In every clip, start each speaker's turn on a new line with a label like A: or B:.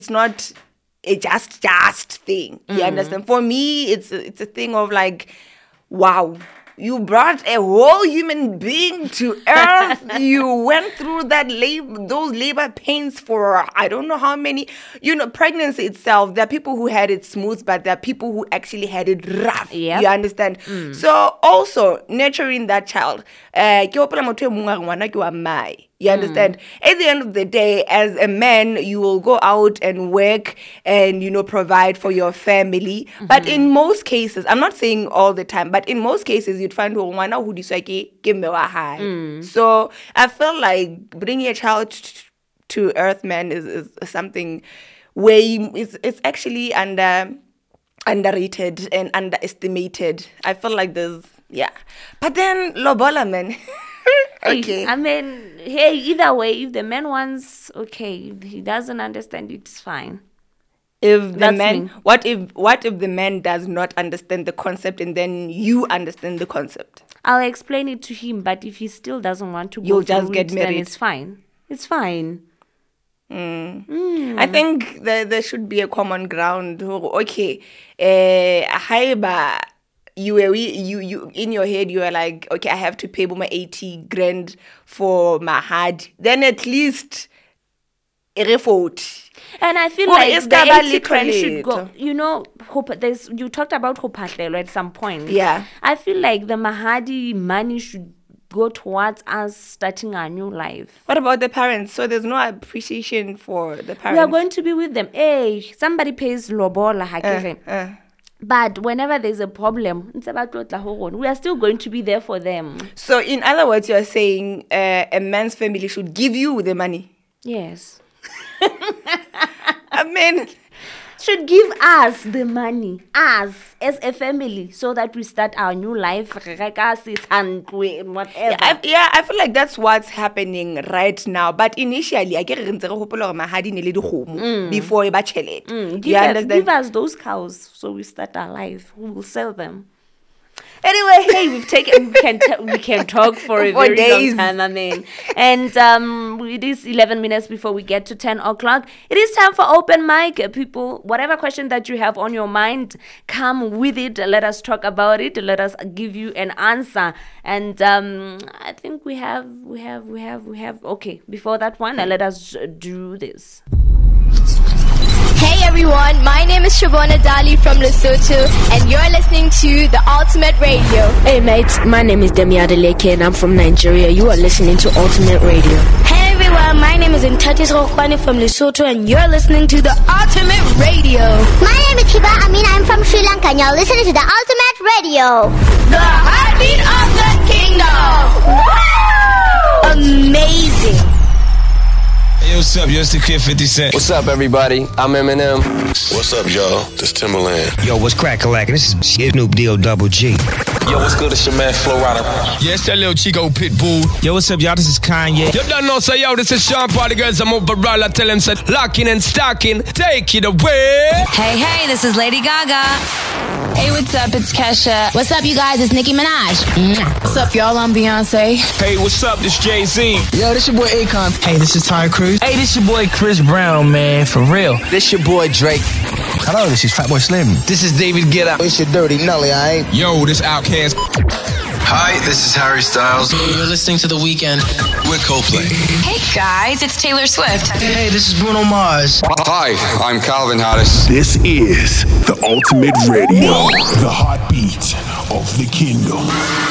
A: not a just thing. You understand? For me, it's a thing of like, wow, you brought a whole human being to earth. You went through those labor pains for I don't know how many. Pregnancy itself, there are people who had it smooth, but there are people who actually had it rough.
B: Yep.
A: You understand? So also nurturing that child. You understand? At the end of the day, as a man, you will go out and work and, provide for your family. But in most cases, I'm not saying all the time, but in most cases, you'd find So I feel like bringing a child to earth, man, is something where it's actually underrated and underestimated. I feel like but then lobola, man. Okay.
B: I mean, hey, either way, if the man wants, okay, if he doesn't understand, it's fine.
A: If the man, what if the man does not understand the concept and then you understand the concept?
B: I'll explain it to him, but if he still doesn't want to
A: You'll just get married.
B: then it's fine. It's fine.
A: I think there should be a common ground. Okay, you in your head you are like, okay, I have to pay my 80 grand for my hard. Then at least a effort.
B: And I feel like the 80 grand should go. You talked about Hopatlelo at some point.
A: Yeah.
B: I feel like the Mahadi money should go towards us starting our new life.
A: What about the parents? So there's no appreciation for the parents.
B: We are going to be with them. Hey, somebody pays lobola. But whenever there's a problem, it's about we are still going to be there for them.
A: So in other words, you're saying a man's family should give you the money?
B: Yes.
A: I mean,
B: should give us the money, us as a family, so that we start our new life, and whatever.
A: I feel like that's what's happening right now. But initially, I get before you
B: give us those cows, so we start our life. We will sell them. Anyway, hey, we can talk for a very long time, I mean. And it is 11 minutes before we get to 10 o'clock. It is time for open mic. People, whatever question that you have on your mind, come with it. Let us talk about it. Let us give you an answer. And I think we have. Okay, before that one, let us do this.
C: Hey everyone, my name is Shabona Dali from Lesotho and you're listening to The Ultimate Radio.
D: Hey mates, my name is Demi Adeleke and I'm from Nigeria. You are listening to Ultimate Radio.
E: Hey everyone, my name is Ntatis Rokwani from Lesotho and you're listening to The Ultimate Radio.
F: My name is Hiba Amin, I'm from Sri Lanka and you're listening to The Ultimate Radio.
C: The heartbeat of the kingdom. Woo! Amazing.
G: Hey, what's up? Yo, it's the Kid 50 Cent.
H: What's up, everybody? I'm Eminem.
I: What's up, y'all? This Timberland.
J: Yo, what's crack-a-lackin'? This is Snoop Deal Double G.
K: Yo, what's good? It's your man, Flo Rida.
G: Yeah, it's that little Chico Pitbull.
J: Yo, what's up, y'all? This is Kanye.
G: You don't know, say, yo, this is Sean Party Girls. I'm overall. I tell him, say, locking and stocking. Take it away.
L: Hey, this is Lady Gaga.
M: Hey, what's up? It's Kesha.
N: What's up, you guys? It's Nicki Minaj.
M: What's up, y'all? I'm Beyonce.
G: Hey, what's up? This Jay-Z.
O: Yo, this your boy Akon.
P: Hey, this is Ty Cruz.
Q: Hey, this your boy Chris Brown, man. For real.
R: This your boy Drake.
S: Hello, this is Fatboy Slim.
T: This is David Guetta.
C: It's your Dirty Nelly, alright?
G: Yo, this Outkast.
F: Hi, this is Harry Styles.
G: You're listening to The Weeknd.
F: We're Coldplay.
L: Hey guys, it's Taylor Swift.
P: Hey, this is Bruno Mars.
D: Hi, I'm Calvin Harris.
B: This is The Ultimate Radio, the heartbeat of the kingdom.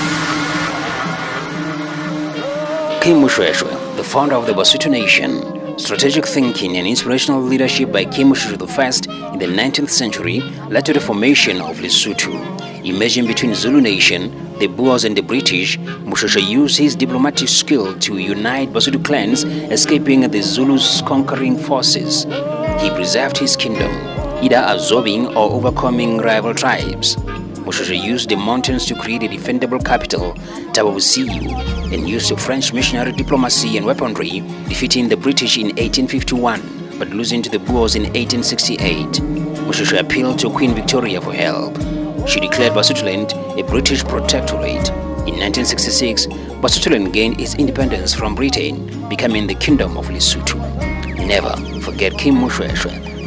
L: Kim Mushweshwe, the founder of the Basuto Nation. Strategic thinking and inspirational leadership by Kim Mushweshwe I in the 19th century led to the formation of Lesotho. Emerging between Zulu Nation, the Boers and the British, Mushweshwe used his diplomatic skill to unite Basuto clans, escaping the Zulus' conquering forces. He preserved his kingdom, either absorbing or overcoming rival tribes. Mushweshwe used the mountains to create a defendable capital, Tabavusiu, and used French missionary diplomacy and weaponry, defeating the British in 1851, but losing to the Boers in 1868. Mushweshwe appealed to Queen Victoria for help. She declared Basutoland a British protectorate. In 1966, Basutoland gained its independence from Britain, becoming the Kingdom of Lesotho. Never forget Kim Mushweshwe,